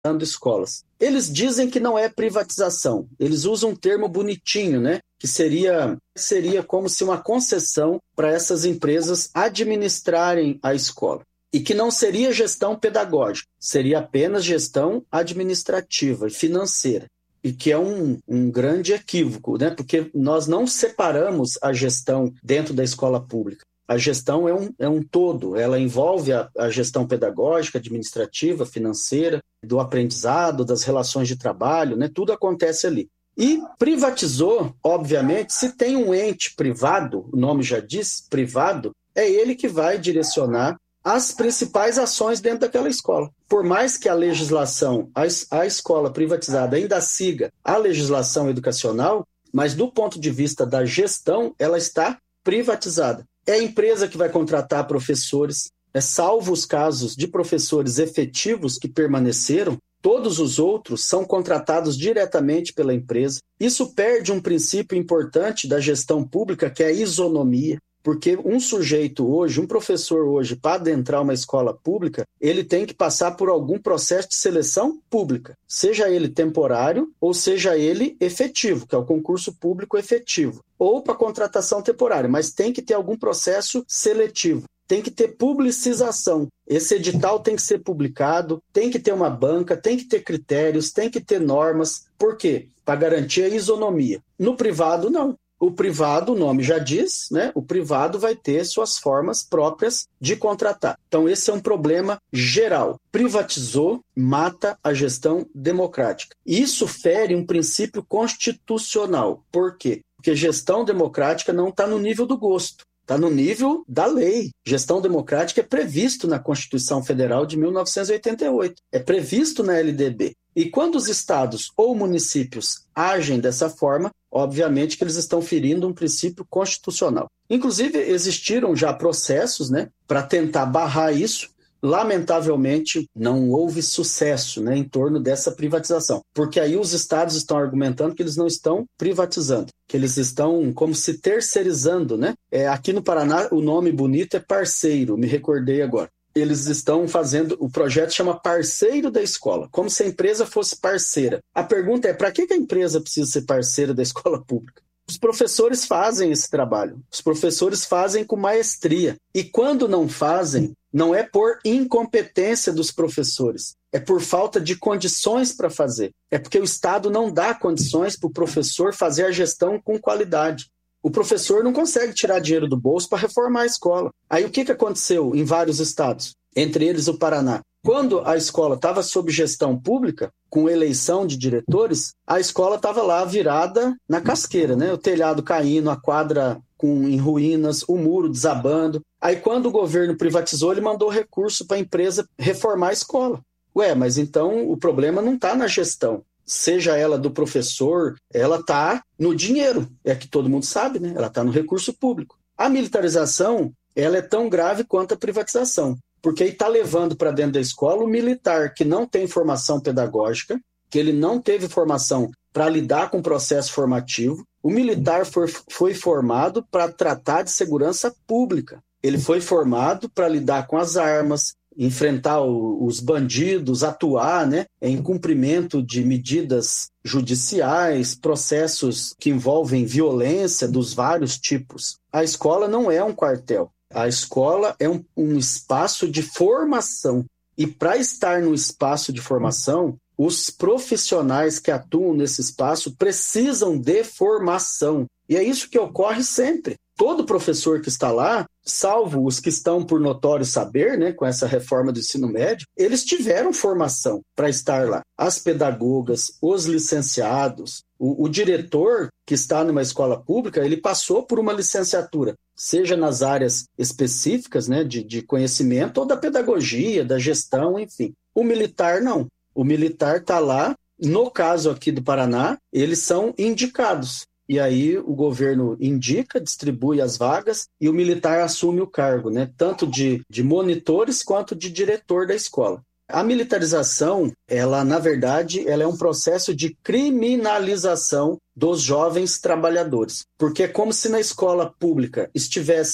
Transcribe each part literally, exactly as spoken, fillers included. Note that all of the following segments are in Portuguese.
escolas. Eles dizem que não é privatização, eles usam um termo bonitinho, né? Que seria, seria como se uma concessão para essas empresas administrarem a escola. E que não seria gestão pedagógica, seria apenas gestão administrativa e financeira. E que é um, um grande equívoco, né? Porque nós não separamos a gestão dentro da escola pública. A gestão é um, é um todo, ela envolve a, a gestão pedagógica, administrativa, financeira, do aprendizado, das relações de trabalho, né? Tudo acontece ali. E privatizou, obviamente, se tem um ente privado, o nome já diz, privado, é ele que vai direcionar as principais ações dentro daquela escola. Por mais que a legislação, a, a escola privatizada ainda siga a legislação educacional, mas do ponto de vista da gestão, ela está privatizada. É a empresa que vai contratar professores, é, salvo os casos de professores efetivos que permaneceram, todos os outros são contratados diretamente pela empresa. Isso perde um princípio importante da gestão pública, que é a isonomia. Porque um sujeito hoje, um professor hoje, para adentrar uma escola pública, ele tem que passar por algum processo de seleção pública, seja ele temporário ou seja ele efetivo, que é o concurso público efetivo, ou para contratação temporária, mas tem que ter algum processo seletivo. Tem que ter publicização. Esse edital tem que ser publicado, tem que ter uma banca, tem que ter critérios, tem que ter normas. Por quê? Para garantir a isonomia. No privado, não. O privado, o nome já diz, né? O privado vai ter suas formas próprias de contratar. Então, esse é um problema geral. Privatizou, mata a gestão democrática. Isso fere um princípio constitucional. Por quê? Porque gestão democrática não está no nível do gosto. Está no nível da lei. Gestão democrática é previsto na Constituição Federal de mil novecentos e oitenta e oito. É previsto na L D B. E quando os estados ou municípios agem dessa forma, obviamente que eles estão ferindo um princípio constitucional. Inclusive, existiram já processos, né, para tentar barrar isso. Lamentavelmente, não houve sucesso, né, em torno dessa privatização. Porque aí os estados estão argumentando que eles não estão privatizando, que eles estão como se terceirizando, né? É, aqui no Paraná, o nome bonito é parceiro, me recordei agora. Eles estão fazendo, o projeto chama Parceiro da Escola, como se a empresa fosse parceira. A pergunta é, para que a empresa precisa ser parceira da escola pública? Os professores fazem esse trabalho, os professores fazem com maestria. E quando não fazem, não é por incompetência dos professores, é por falta de condições para fazer. É porque o Estado não dá condições para o professor fazer a gestão com qualidade. O professor não consegue tirar dinheiro do bolso para reformar a escola. Aí o que, que aconteceu em vários estados, entre eles o Paraná? Quando a escola estava sob gestão pública, com eleição de diretores, a escola estava lá virada na casqueira, né? O telhado caindo, a quadra com, em ruínas, o muro desabando. Aí quando o governo privatizou, ele mandou recurso para a empresa reformar a escola. Ué, mas então o problema não está na gestão. Seja ela do professor, ela está no dinheiro. É que todo mundo sabe, né? Ela está no recurso público. A militarização, ela é tão grave quanto a privatização, porque aí está levando para dentro da escola o militar que não tem formação pedagógica, que ele não teve formação para lidar com o processo formativo. O militar foi, foi formado para tratar de segurança pública. Ele foi formado para lidar com as armas, enfrentar o, os bandidos, atuar, né, em cumprimento de medidas judiciais, processos que envolvem violência dos vários tipos. A escola não é um quartel. A escola é um, um espaço de formação. E para estar no espaço de formação, os profissionais que atuam nesse espaço precisam de formação. E é isso que ocorre sempre. Todo professor que está lá, salvo os que estão por notório saber, né, com essa reforma do ensino médio, eles tiveram formação para estar lá. As pedagogas, os licenciados, o, o diretor que está numa escola pública, ele passou por uma licenciatura, seja nas áreas específicas, né, de, de conhecimento ou da pedagogia, da gestão, enfim. O militar não. O militar está lá, no caso aqui do Paraná, eles são indicados. E aí o governo indica, distribui as vagas e o militar assume o cargo, né? Tanto de, de monitores quanto de diretor da escola. A militarização, ela, na verdade, ela é um processo de criminalização dos jovens trabalhadores. Porque é como se na escola pública estivessem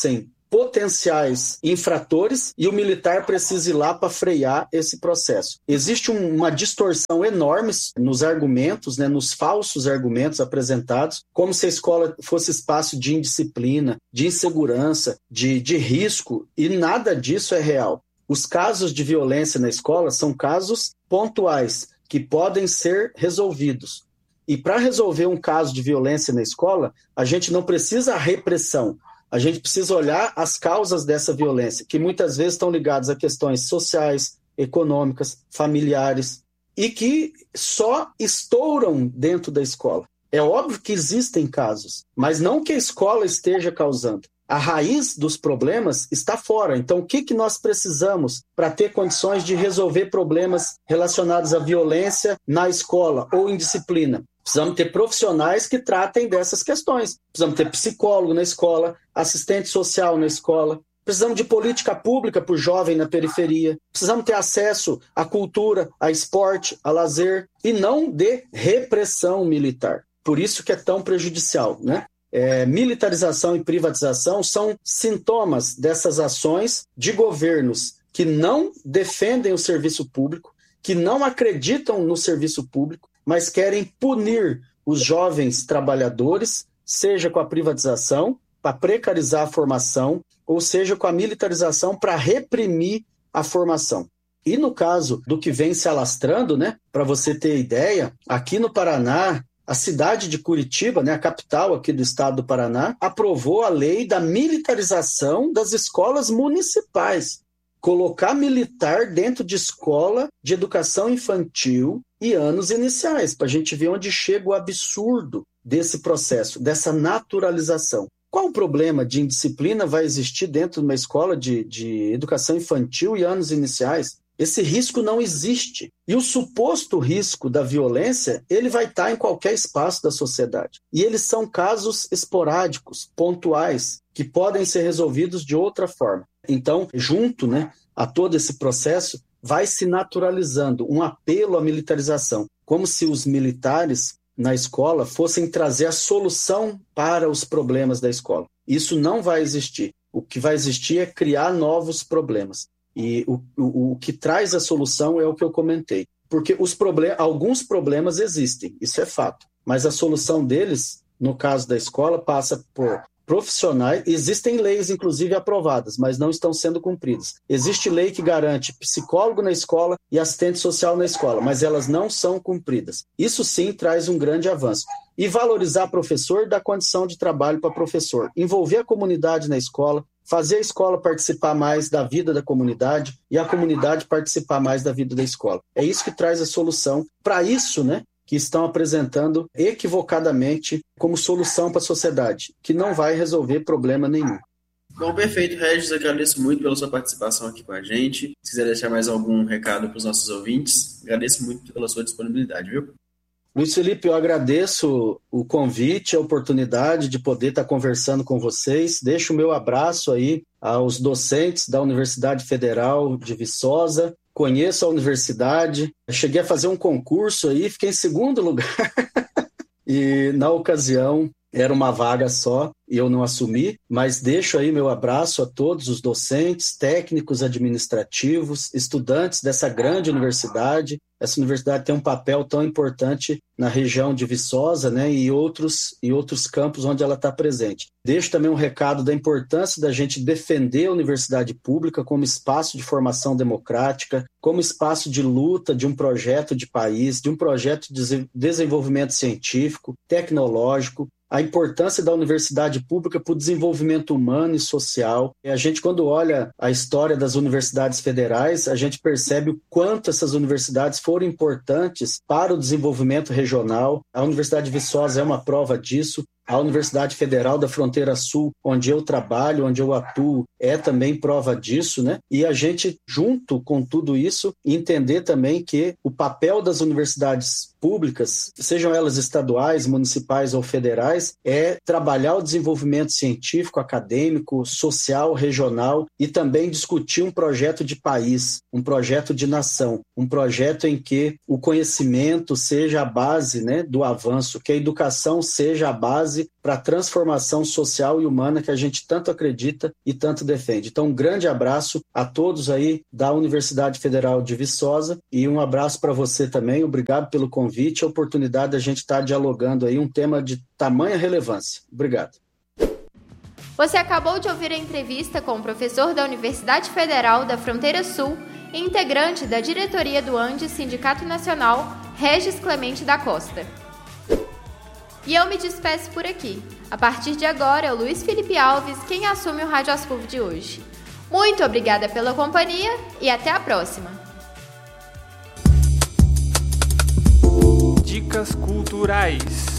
potenciais infratores e o militar precisa ir lá para frear esse processo. Existe um, uma distorção enorme nos argumentos, né, nos falsos argumentos apresentados, como se a escola fosse espaço de indisciplina, de insegurança, de, de risco, e nada disso é real. Os casos de violência na escola são casos pontuais, que podem ser resolvidos. E para resolver um caso de violência na escola, a gente não precisa a repressão, a gente precisa olhar as causas dessa violência, que muitas vezes estão ligadas a questões sociais, econômicas, familiares, e que só estouram dentro da escola. É óbvio que existem casos, mas não que a escola esteja causando. A raiz dos problemas está fora. Então, o que, que nós precisamos para ter condições de resolver problemas relacionados à violência na escola ou indisciplina? Precisamos ter profissionais que tratem dessas questões. Precisamos ter psicólogo na escola, assistente social na escola. Precisamos de política pública para o jovem na periferia. Precisamos ter acesso à cultura, a esporte, a lazer, e não de repressão militar. Por isso que é tão prejudicial, né? É, militarização e privatização são sintomas dessas ações de governos que não defendem o serviço público, que não acreditam no serviço público, mas querem punir os jovens trabalhadores, seja com a privatização, para precarizar a formação, ou seja com a militarização para reprimir a formação. E no caso do que vem se alastrando, né, para você ter ideia, aqui no Paraná, a cidade de Curitiba, né, a capital aqui do estado do Paraná, aprovou a lei da militarização das escolas municipais. Colocar militar dentro de escola de educação infantil e anos iniciais, para a gente ver onde chega o absurdo desse processo, dessa naturalização. Qual o problema de indisciplina vai existir dentro de uma escola de, de educação infantil e anos iniciais? Esse risco não existe. E o suposto risco da violência, ele vai estar em qualquer espaço da sociedade. E eles são casos esporádicos, pontuais, que podem ser resolvidos de outra forma. Então, junto, né, a todo esse processo, vai se naturalizando um apelo à militarização, como se os militares na escola fossem trazer a solução para os problemas da escola. Isso não vai existir. O que vai existir é criar novos problemas. E o, o, o que traz a solução é o que eu comentei. Porque os problem- alguns problemas existem, isso é fato. Mas a solução deles, no caso da escola, passa por profissionais. Existem leis, inclusive, aprovadas, mas não estão sendo cumpridas. Existe lei que garante psicólogo na escola e assistente social na escola, mas elas não são cumpridas. Isso sim traz um grande avanço. E valorizar professor dá condição de trabalho para professor. Envolver a comunidade na escola, fazer a escola participar mais da vida da comunidade e a comunidade participar mais da vida da escola. É isso que traz a solução. Para isso, né, que estão apresentando equivocadamente como solução para a sociedade, que não vai resolver problema nenhum. Bom, perfeito, Regis. Eu agradeço muito pela sua participação aqui com a gente. Se quiser deixar mais algum recado para os nossos ouvintes, agradeço muito pela sua disponibilidade, viu? Luiz Felipe, eu agradeço o convite, a oportunidade de poder estar conversando com vocês. Deixo o meu abraço aí aos docentes da Universidade Federal de Viçosa. Conheço a universidade, cheguei a fazer um concurso aí, fiquei em segundo lugar. E na ocasião era uma vaga só e eu não assumi, mas deixo aí meu abraço a todos os docentes, técnicos administrativos, estudantes dessa grande universidade. Essa universidade tem um papel tão importante na região de Viçosa, né, e outros, e outros campos onde ela está presente. Deixo também um recado da importância da gente defender a universidade pública como espaço de formação democrática, como espaço de luta de um projeto de país, de um projeto de desenvolvimento científico, tecnológico, a importância da universidade pública para o desenvolvimento humano e social. E a gente, quando olha a história das universidades federais, a gente percebe o quanto essas universidades foram importantes para o desenvolvimento regional. A Universidade de Viçosa é uma prova disso. A Universidade Federal da Fronteira Sul, onde eu trabalho, onde eu atuo, é também prova disso, né? E a gente, junto com tudo isso, entender também que o papel das universidades públicas, sejam elas estaduais, municipais ou federais, é trabalhar o desenvolvimento científico, acadêmico, social, regional e também discutir um projeto de país, um projeto de nação, um projeto em que o conhecimento seja a base, né, do avanço, que a educação seja a base base para a transformação social e humana que a gente tanto acredita e tanto defende. Então, um grande abraço a todos aí da Universidade Federal de Viçosa e um abraço para você também. Obrigado pelo convite e a oportunidade de a gente estar dialogando aí um tema de tamanha relevância. Obrigado. Você acabou de ouvir a entrevista com o professor da Universidade Federal da Fronteira Sul e integrante da diretoria do ANDE Sindicato Nacional, Regis Clemente da Costa. E eu me despeço por aqui. A partir de agora é o Luiz Felipe Alves quem assume o Rádio Aspuv de hoje. Muito obrigada pela companhia e até a próxima. Dicas culturais.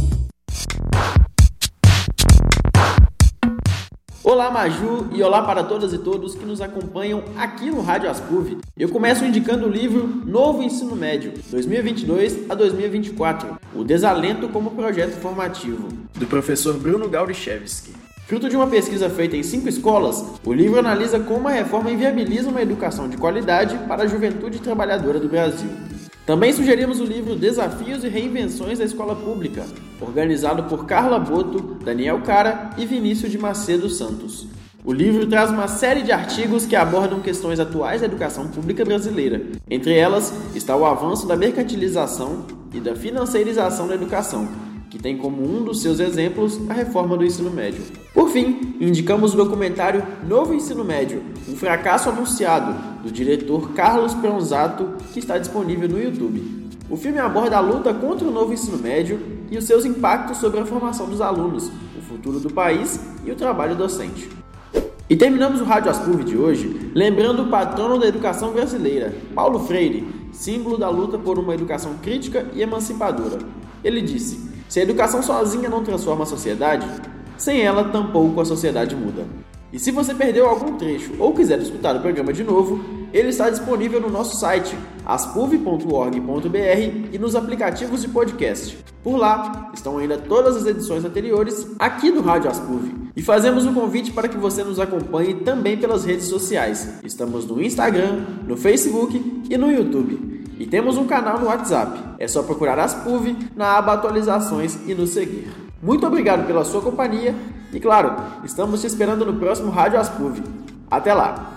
Olá, Maju, e olá para todas e todos que nos acompanham aqui no Rádio Aspuv. Eu começo indicando o livro Novo Ensino Médio, dois mil e vinte e dois a dois mil e vinte e quatro, O Desalento como Projeto Formativo, do professor Bruno Gaurichevski. Fruto de uma pesquisa feita em cinco escolas, o livro analisa como a reforma inviabiliza uma educação de qualidade para a juventude trabalhadora do Brasil. Também sugerimos o livro Desafios e Reinvenções da Escola Pública, organizado por Carla Boto, Daniel Cara e Vinícius de Macedo Santos. O livro traz uma série de artigos que abordam questões atuais da educação pública brasileira. Entre elas está o avanço da mercantilização e da financeirização da educação, que tem como um dos seus exemplos a reforma do ensino médio. Por fim, indicamos o documentário Novo Ensino Médio, um fracasso anunciado, do diretor Carlos Pronzato, que está disponível no YouTube. O filme aborda a luta contra o novo ensino médio e os seus impactos sobre a formação dos alunos, o futuro do país e o trabalho docente. E terminamos o Rádio Aspuv de hoje lembrando o patrono da educação brasileira, Paulo Freire, símbolo da luta por uma educação crítica e emancipadora. Ele disse: se a educação sozinha não transforma a sociedade, sem ela tampouco a sociedade muda. E se você perdeu algum trecho ou quiser escutar o programa de novo, ele está disponível no nosso site aspuv ponto org ponto br e nos aplicativos de podcast. Por lá estão ainda todas as edições anteriores aqui do Rádio Aspuv. E fazemos um convite para que você nos acompanhe também pelas redes sociais. Estamos no Instagram, no Facebook e no YouTube. E temos um canal no WhatsApp. É só procurar Aspuv na aba Atualizações e nos seguir. Muito obrigado pela sua companhia e, claro, estamos te esperando no próximo Rádio Aspuv. Até lá!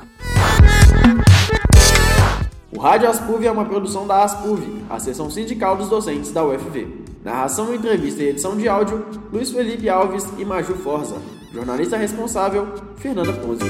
O Rádio Aspuv é uma produção da Aspuv, a seção sindical dos docentes da U F V. Narração, entrevista e edição de áudio, Luiz Felipe Alves e Maju Forza. Jornalista responsável, Fernanda Ponzi.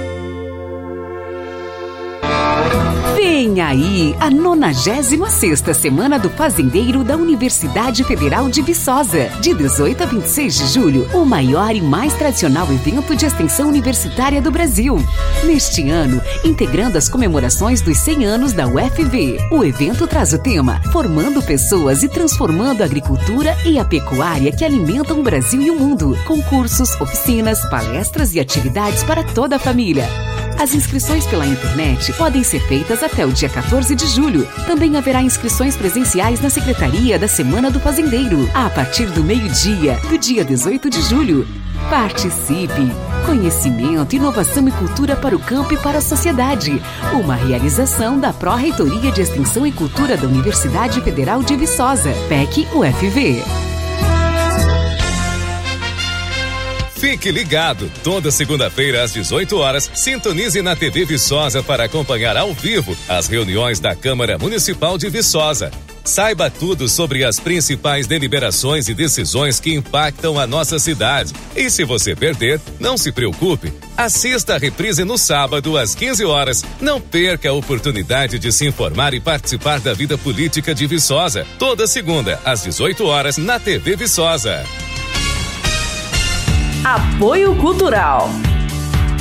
Vem aí a nonagésima sexta Semana do Fazendeiro da Universidade Federal de Viçosa. De dezoito a vinte e seis de julho, o maior e mais tradicional evento de extensão universitária do Brasil. Neste ano, integrando as comemorações dos cem anos da U F V, o evento traz o tema Formando Pessoas e Transformando a Agricultura e a Pecuária que alimentam o Brasil e o mundo. Concursos, oficinas, palestras e atividades para toda a família. As inscrições pela internet podem ser feitas até o dia quatorze de julho. Também haverá inscrições presenciais na Secretaria da Semana do Fazendeiro, a partir do meio-dia, do dia dezoito de julho. Participe! Conhecimento, inovação e cultura para o campo e para a sociedade. Uma realização da Pró-Reitoria de Extensão e Cultura da Universidade Federal de Viçosa, P E C U F V. Fique ligado, toda segunda-feira às dezoito horas, sintonize na T V Viçosa para acompanhar ao vivo as reuniões da Câmara Municipal de Viçosa. Saiba tudo sobre as principais deliberações e decisões que impactam a nossa cidade. E se você perder, não se preocupe. Assista a reprise no sábado às quinze horas. Não perca a oportunidade de se informar e participar da vida política de Viçosa. Toda segunda às dezoito horas na T V Viçosa. Apoio Cultural.